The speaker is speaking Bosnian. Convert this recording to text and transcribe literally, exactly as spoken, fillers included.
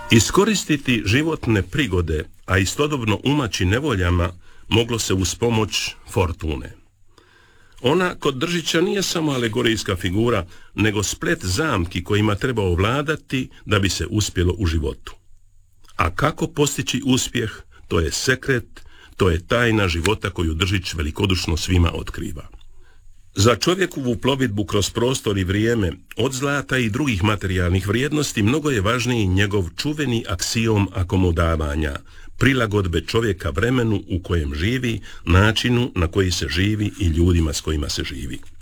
Iskoristiti životne prigode, a istodobno umaći nevoljama, moglo se uz pomoć fortune. Ona kod Držića nije samo alegorijska figura, nego splet zamki kojima treba ovladati da bi se uspjelo u životu. A kako postići uspjeh, to je sekret, to je tajna života koju Držić velikodušno svima otkriva. Za čovjekovu plovidbu kroz prostor i vrijeme, od zlata i drugih materijalnih vrijednosti, mnogo je važniji njegov čuveni aksiom akomodavanja, prilagodbe čovjeka vremenu u kojem živi, načinu na koji se živi i ljudima s kojima se živi.